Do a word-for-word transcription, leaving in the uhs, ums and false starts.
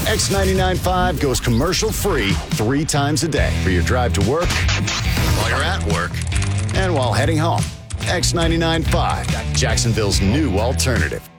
X ninety-nine point five goes commercial free three times a day for your drive to work, while you're at work, and while heading home. X ninety-nine point five, Jacksonville's new alternative.